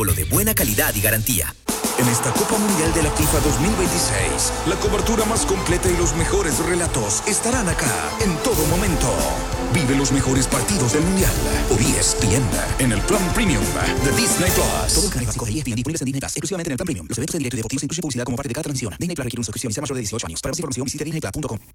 Lo de buena calidad y garantía. En esta Copa Mundial de la FIFA 2026, la cobertura más completa y los mejores relatos estarán acá en todo momento. Vive los mejores partidos del Mundial. O ESPN en el plan premium de Disney Plus. Todos los canales básicos de ESPN disponibles en Disney Plus, exclusivamente en el plan premium. Los eventos en directo y deportivos incluyen publicidad como parte de cada transmisión. Disney Plus requiere una suscripción y sea mayor de 18 años. Para más información visite disneyplus.com.